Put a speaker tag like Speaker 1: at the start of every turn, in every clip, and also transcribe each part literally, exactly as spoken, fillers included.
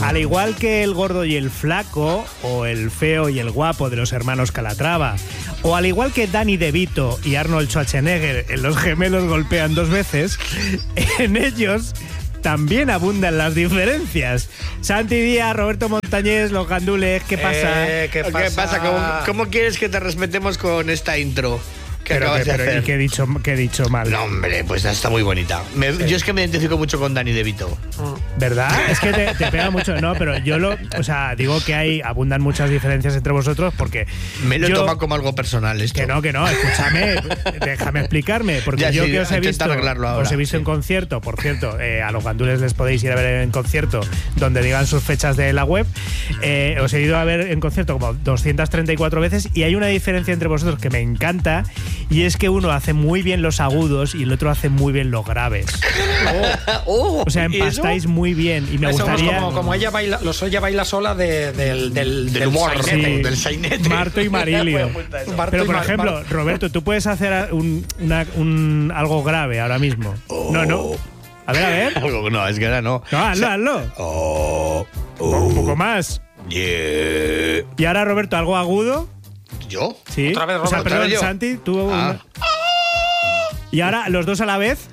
Speaker 1: Al igual que el gordo y el flaco, o el feo y el guapo de los hermanos Calatrava, o al igual que Danny DeVito y Arnold Schwarzenegger en Los gemelos golpean dos veces, en ellos también abundan las diferencias. Santi Díaz, Roberto Montañés, Los Gandules, ¿qué pasa?
Speaker 2: Eh, ¿Qué pasa?
Speaker 3: ¿Qué pasa? ¿Cómo, ¿Cómo quieres que te respetemos con esta intro? ¿Qué
Speaker 1: Pero,
Speaker 3: acabas
Speaker 1: que,
Speaker 3: de
Speaker 1: pero,
Speaker 3: hacer?
Speaker 1: ¿y qué he dicho, qué he dicho mal?
Speaker 3: No, hombre, pues está muy bonita. Me,
Speaker 1: Sí.
Speaker 3: Yo es que me identifico mucho con Danny DeVito.
Speaker 1: ¿Verdad? Es que te, te pega mucho. No, pero yo lo... O sea, digo que hay abundan muchas diferencias entre vosotros porque...
Speaker 3: Me lo he
Speaker 1: yo,
Speaker 3: tomado como algo personal esto.
Speaker 1: Que no, que no, escúchame, déjame explicarme, porque
Speaker 3: Ya,
Speaker 1: yo
Speaker 3: sí,
Speaker 1: que os he
Speaker 3: intenta
Speaker 1: visto,
Speaker 3: arreglarlo ahora,
Speaker 1: os he visto
Speaker 3: sí.
Speaker 1: en concierto, por cierto, eh, a los Gandules les podéis ir a ver en concierto donde digan sus fechas de la web, eh, os he ido a ver en concierto como doscientas treinta y cuatro veces y hay una diferencia entre vosotros que me encanta y es que uno hace muy bien los agudos y el otro hace muy bien los graves.
Speaker 3: Oh,
Speaker 1: O sea, empastáis muy bien y me
Speaker 2: Somos
Speaker 1: gustaría...
Speaker 2: como, como ella baila, los ella baila sola de, del, del,
Speaker 3: Del humor,
Speaker 2: sainete.
Speaker 1: Sí.
Speaker 3: del sainete.
Speaker 1: Marto y Marilio.
Speaker 2: Marto
Speaker 1: Pero
Speaker 2: y
Speaker 1: por
Speaker 2: Mar-
Speaker 1: ejemplo,
Speaker 2: Mar-
Speaker 1: Roberto, tú puedes hacer un, una- un- algo grave ahora mismo. No, no. A ver, a ver.
Speaker 3: Algo- No, es que ahora no.
Speaker 1: No, hazlo, hazlo.
Speaker 3: Oh,
Speaker 1: Un poco más.
Speaker 3: yeah.
Speaker 1: Y ahora, Roberto, algo agudo.
Speaker 3: ¿Yo?
Speaker 1: Sí.
Speaker 2: Otra vez,
Speaker 1: O sea,
Speaker 2: Roberto,
Speaker 1: perdón,
Speaker 3: otra vez yo.
Speaker 1: Santi, tú.
Speaker 3: Ah.
Speaker 1: Y ahora, los dos a la vez.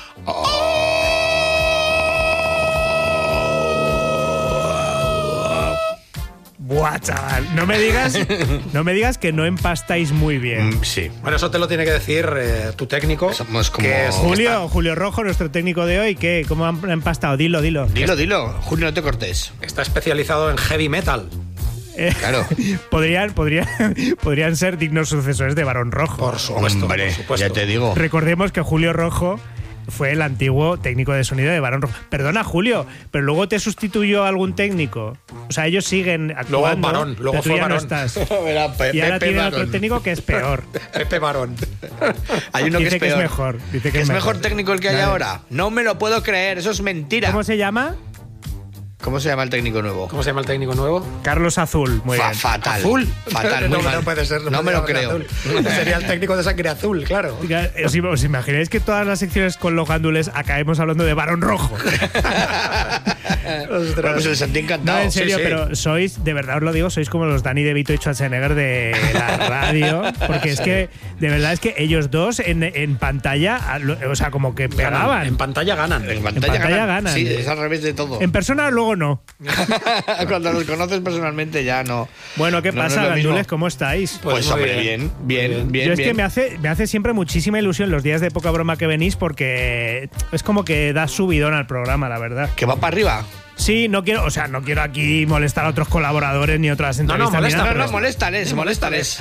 Speaker 1: Buah, chaval. No me digas, no me digas que no empastáis muy bien.
Speaker 3: Mm, sí.
Speaker 2: Bueno, eso te lo tiene que decir eh, tu técnico.
Speaker 3: Somos como-
Speaker 2: que es-
Speaker 1: Julio, Julio Rojo, nuestro técnico de hoy, ¿qué? ¿Cómo han empastado? Dilo, dilo.
Speaker 3: Dilo, dilo. Julio, no te cortes.
Speaker 2: Está especializado en heavy metal.
Speaker 1: Eh,
Speaker 3: Claro.
Speaker 1: podrían, podrían, podrían ser dignos sucesores de Barón Rojo.
Speaker 2: Por supuesto.
Speaker 3: Hombre,
Speaker 2: por supuesto.
Speaker 3: ya te digo.
Speaker 1: Recordemos que Julio Rojo fue el antiguo técnico de sonido de Barón Rojo. Perdona, Julio, pero luego te sustituyó algún técnico. O sea, ellos siguen actuando.
Speaker 2: Barón, luego
Speaker 1: pero tú
Speaker 2: fue
Speaker 1: ya no
Speaker 2: Barón.
Speaker 1: estás.
Speaker 3: Verá, Pe-
Speaker 1: Y ahora
Speaker 3: Pepe
Speaker 1: tiene
Speaker 3: Barón.
Speaker 1: otro técnico que es peor.
Speaker 2: Pepe Barón.
Speaker 3: Hay uno que
Speaker 1: Dice
Speaker 3: es peor.
Speaker 1: mejor. Dice que
Speaker 3: ¿Que
Speaker 1: es
Speaker 3: es mejor
Speaker 1: mejor.
Speaker 3: técnico el que hay
Speaker 1: Vale.
Speaker 3: ahora? No me lo puedo creer, eso es mentira.
Speaker 1: ¿Cómo se llama?
Speaker 3: ¿Cómo se llama el técnico nuevo?
Speaker 2: ¿Cómo se llama el técnico nuevo?
Speaker 1: Carlos Azul. Muy
Speaker 3: Fa-
Speaker 1: bien.
Speaker 3: fatal.
Speaker 2: ¿Azul?
Speaker 3: Fatal, muy
Speaker 2: no,
Speaker 3: mal.
Speaker 2: no puede ser.
Speaker 3: No me
Speaker 2: puede
Speaker 3: lo
Speaker 2: ser
Speaker 3: creo.
Speaker 2: azul. Sería el técnico de sangre azul, claro.
Speaker 1: ¿Os, os imagináis que todas las secciones con los Gandules acabemos hablando de Barón Rojo?
Speaker 3: Bueno, pues el sentí
Speaker 1: No,
Speaker 3: encantado.
Speaker 1: en serio,
Speaker 2: sí, sí.
Speaker 1: pero sois, de verdad os lo digo, sois como los Danny DeVito y Schwarzenegger de la radio, porque es que, de verdad es que ellos dos en, en pantalla, a lo- o sea, como que
Speaker 2: Ganan.
Speaker 1: pegaban.
Speaker 2: En pantalla ganan.
Speaker 3: En pantalla,
Speaker 1: pantalla
Speaker 3: ganan.
Speaker 1: ganan.
Speaker 3: Sí, es al revés de todo.
Speaker 1: En persona luego no.
Speaker 3: Cuando los conoces personalmente ya no.
Speaker 1: Bueno, ¿qué
Speaker 3: No, no
Speaker 1: pasa,
Speaker 3: es lo mismo.
Speaker 1: Gandules? ¿Cómo estáis?
Speaker 3: Pues,
Speaker 2: Pues muy
Speaker 3: hombre,
Speaker 2: bien.
Speaker 3: bien, bien, bien.
Speaker 1: Yo es
Speaker 3: bien.
Speaker 1: que me hace, me hace siempre muchísima ilusión los días de poca broma que venís porque es como que da subidón al programa, la verdad.
Speaker 3: Que va para arriba.
Speaker 1: Sí, no quiero, o sea, no quiero aquí molestar a otros colaboradores ni otras
Speaker 2: no,
Speaker 1: entrevistas. ni
Speaker 2: molesta,
Speaker 1: nada,
Speaker 3: No,
Speaker 1: pero-
Speaker 3: no, moléstales, moléstales.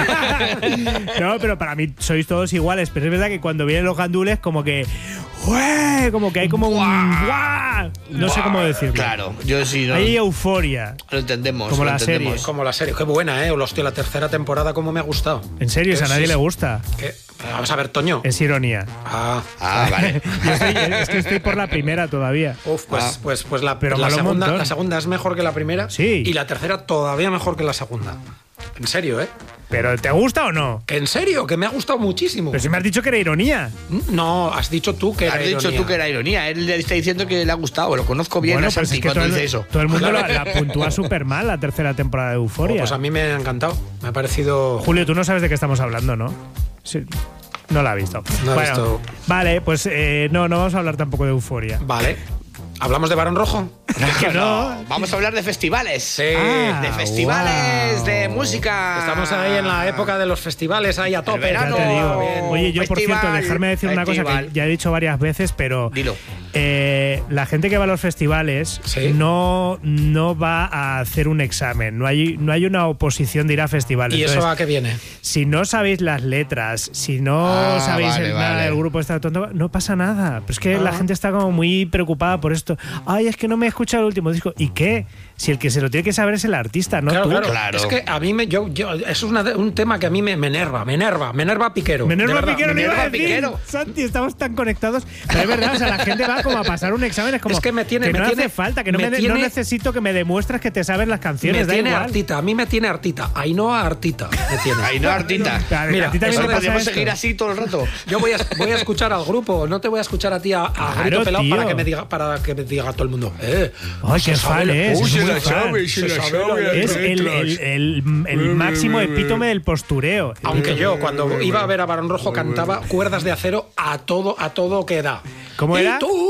Speaker 1: No, pero para mí sois todos iguales. Pero es verdad que cuando vienen los Gandules, como que. ¡Ué! Como que hay como un. ¡Guau! No sé cómo decirlo.
Speaker 3: Claro, yo sí, no,
Speaker 1: Hay euforia.
Speaker 3: lo entendemos.
Speaker 1: Como
Speaker 3: lo
Speaker 1: la serie.
Speaker 3: entendemos.
Speaker 2: Como la serie. Qué buena, ¿eh? Hostia, la tercera temporada, cómo me ha gustado.
Speaker 1: En serio, si a
Speaker 2: Sí,
Speaker 1: nadie
Speaker 2: sí.
Speaker 1: le gusta.
Speaker 2: ¿Qué? Vamos a ver, Toño.
Speaker 1: Es ironía.
Speaker 2: Ah.
Speaker 3: Ah, vale.
Speaker 1: Yo estoy- es que estoy por la primera todavía.
Speaker 2: Uf, pues,
Speaker 3: Ah.
Speaker 2: pues, pues la,
Speaker 1: Pero
Speaker 2: la,
Speaker 1: mola un
Speaker 2: segunda,
Speaker 1: montón.
Speaker 2: la segunda es mejor que la primera.
Speaker 1: Sí.
Speaker 2: Y la tercera todavía mejor que la segunda. En serio, ¿eh?
Speaker 1: ¿Pero te gusta o no?
Speaker 2: Que en serio, que me ha gustado muchísimo.
Speaker 1: Pero si me has dicho que era ironía.
Speaker 2: No, has dicho tú que era
Speaker 3: Has dicho
Speaker 2: ironía.
Speaker 3: tú que era ironía. Él le está diciendo que le ha gustado. Lo conozco bien
Speaker 1: Bueno,
Speaker 3: a
Speaker 1: pues
Speaker 3: Santi
Speaker 1: es que
Speaker 3: cuando
Speaker 1: todo el,
Speaker 3: dice eso.
Speaker 1: todo el mundo la, la puntúa súper mal la tercera temporada de
Speaker 2: Oh,
Speaker 1: Euforia.
Speaker 2: pues a mí me ha encantado. Me ha parecido.
Speaker 1: Julio, tú no sabes de qué estamos hablando, ¿no? Sí. No la ha visto.
Speaker 2: No he
Speaker 1: bueno,
Speaker 2: visto.
Speaker 1: Vale, pues eh, no, no vamos a hablar tampoco de Euforia.
Speaker 2: Vale. ¿Hablamos de Barón Rojo?
Speaker 1: Que no.
Speaker 3: Vamos a hablar de festivales.
Speaker 2: Sí.
Speaker 1: Ah,
Speaker 3: De festivales,
Speaker 1: wow.
Speaker 3: de música.
Speaker 2: Estamos ahí en la época de los festivales, ahí a tope.
Speaker 3: El verano.
Speaker 1: Ya te digo.
Speaker 2: Bien.
Speaker 1: Oye, yo por
Speaker 3: Festival,
Speaker 1: cierto, dejarme decir una cosa
Speaker 3: festival.
Speaker 1: que ya he dicho varias veces, pero
Speaker 3: Dilo.
Speaker 1: eh, la gente que va a los festivales
Speaker 2: Sí.
Speaker 1: no, no va a hacer un examen, no hay, no hay una oposición de ir a festivales.
Speaker 2: ¿Y eso
Speaker 1: Entonces,
Speaker 2: a qué viene?
Speaker 1: si no sabéis las letras, si no
Speaker 3: Ah,
Speaker 1: sabéis
Speaker 3: vale,
Speaker 1: el- nada
Speaker 3: vale.
Speaker 1: del grupo está tonto, no pasa nada. Pero es que la
Speaker 2: Ah.
Speaker 1: gente está como muy preocupada por esto. Ay, es que no me he escuchado el último disco. ¿Y qué? Si el que se lo tiene que saber es el artista, no
Speaker 2: claro,
Speaker 1: tú.
Speaker 2: claro,
Speaker 3: Claro.
Speaker 2: Es que a mí me. Yo, yo, eso es una- un tema que a mí me, me enerva, me enerva, me enerva Piquero.
Speaker 1: Menos
Speaker 2: de
Speaker 1: mal
Speaker 2: verdad.
Speaker 1: Piquero, no iba a
Speaker 3: Menerva
Speaker 1: decir.
Speaker 3: Piquero.
Speaker 1: Santi, estamos tan conectados. Pero es verdad, o sea, la gente va como a pasar un examen. Es como
Speaker 2: Es que me tiene-
Speaker 1: que
Speaker 2: me
Speaker 1: no
Speaker 2: tiene-
Speaker 1: hace falta, que no,
Speaker 2: me
Speaker 1: me-
Speaker 2: tiene-
Speaker 1: no necesito que me demuestres que te sabes las canciones.
Speaker 2: Me
Speaker 1: da
Speaker 2: tiene
Speaker 1: igual.
Speaker 2: hartita, a mí me tiene hartita. Ainhoa hartita me tiene.
Speaker 3: Ahí no, Artita.
Speaker 1: Claro,
Speaker 2: Mira,
Speaker 1: a ti también
Speaker 2: eso
Speaker 1: te
Speaker 3: Eso
Speaker 1: pasa
Speaker 3: podemos
Speaker 1: esto.
Speaker 3: seguir así todo el rato.
Speaker 2: Yo voy a, voy a escuchar al grupo, no te voy a escuchar a ti a, a
Speaker 1: Claro,
Speaker 2: grito pelado
Speaker 1: tío.
Speaker 2: para que me diga para que me diga todo el mundo. Eh,
Speaker 1: Ay, qué fan es.
Speaker 3: Uy,
Speaker 1: es
Speaker 3: se
Speaker 1: muy
Speaker 3: la
Speaker 1: fan.
Speaker 3: sabe, se la
Speaker 2: Se sabe
Speaker 3: sabe.
Speaker 2: la
Speaker 1: Es
Speaker 3: las
Speaker 1: el,
Speaker 3: letras.
Speaker 1: el- el- el máximo epítome del postureo.
Speaker 2: Aunque yo, cuando iba a ver a Barón Rojo, cantaba Cuerdas de Acero a todo, a todo que da.
Speaker 1: ¿Cómo
Speaker 2: Y
Speaker 1: era?
Speaker 2: tú